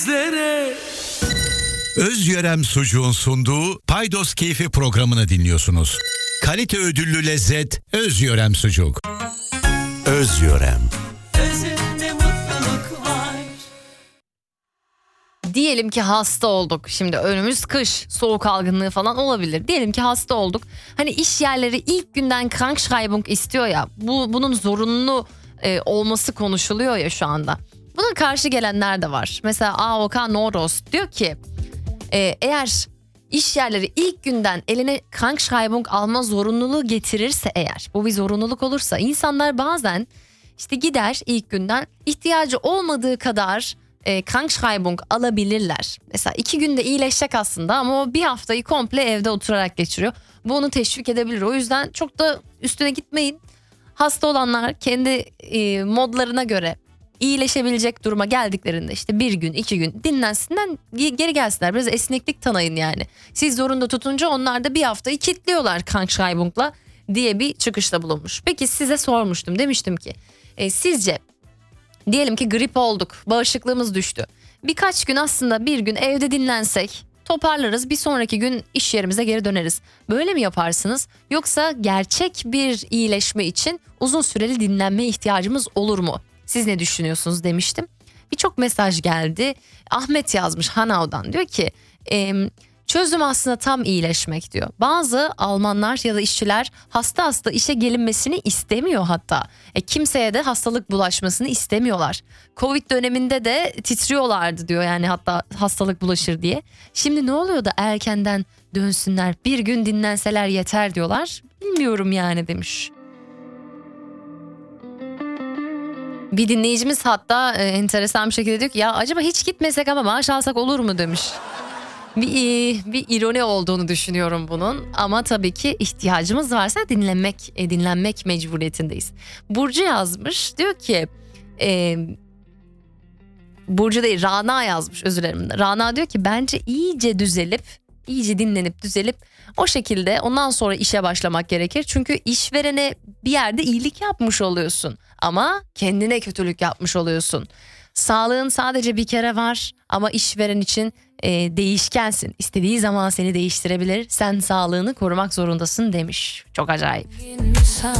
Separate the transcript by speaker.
Speaker 1: Özyörem Sucuğun sunduğu Paydos Keyfi programını dinliyorsunuz. Kalite ödüllü lezzet Özyörem Sucuk. Özyörem.
Speaker 2: Özünde mutluluk var.
Speaker 3: Diyelim ki hasta olduk. Şimdi önümüz kış, soğuk algınlığı falan olabilir. Diyelim ki hasta olduk. Hani iş yerleri ilk günden Krankschreibung istiyor ya. Bunun zorunlu olması konuşuluyor ya şu anda. Buna karşı gelenler de var. Mesela AOK Nordost diyor ki eğer iş yerleri ilk günden eline Krankschreibung alma zorunluluğu getirirse, eğer bu bir zorunluluk olursa, insanlar bazen işte gider ilk günden ihtiyacı olmadığı kadar Krankschreibung alabilirler. Mesela 2 günde iyileşecek aslında ama o bir haftayı komple evde oturarak geçiriyor. Bu onu teşvik edebilir. O yüzden çok da üstüne gitmeyin. Hasta olanlar kendi modlarına göre iyileşebilecek duruma geldiklerinde işte 1 gün 2 gün dinlensinler, geri gelsinler. Biraz esneklik tanıyın yani. Siz zorunda tutunca onlar da bir haftayı kilitliyorlar Krankschreibung'la diye bir çıkışta bulunmuş. Peki size sormuştum, demiştim ki sizce diyelim ki grip olduk, bağışıklığımız düştü. Birkaç gün, aslında 1 gün evde dinlensek toparlarız, bir sonraki gün iş yerimize geri döneriz. Böyle mi yaparsınız? Yoksa gerçek bir iyileşme için uzun süreli dinlenmeye ihtiyacımız olur mu? Siz ne düşünüyorsunuz demiştim. Birçok mesaj geldi. Ahmet yazmış Hanau'dan, diyor ki çözüm aslında tam iyileşmek diyor. Bazı Almanlar ya da işçiler hasta işe gelinmesini istemiyor hatta. Kimseye de hastalık bulaşmasını istemiyorlar. Covid döneminde de titriyorlardı diyor, yani hatta hastalık bulaşır diye. Şimdi ne oluyor da erkenden dönsünler, 1 gün dinlenseler yeter diyorlar. Bilmiyorum yani demiş. Bir dinleyicimiz hatta enteresan bir şekilde diyor ki ya acaba hiç gitmesek ama maaş alsak olur mu demiş. Bir ironi olduğunu düşünüyorum bunun, ama tabii ki ihtiyacımız varsa dinlenmek mecburiyetindeyiz. Burcu yazmış, diyor ki Burcu değil, Rana yazmış, özür dilerim. Rana diyor ki bence iyice dinlenip düzelip o şekilde ondan sonra işe başlamak gerekir. Çünkü işverene bir yerde iyilik yapmış oluyorsun ama kendine kötülük yapmış oluyorsun. Sağlığın sadece bir kere var ama işveren için değişkensin. İstediği zaman seni değiştirebilir. Sen sağlığını korumak zorundasın demiş. Çok acayip.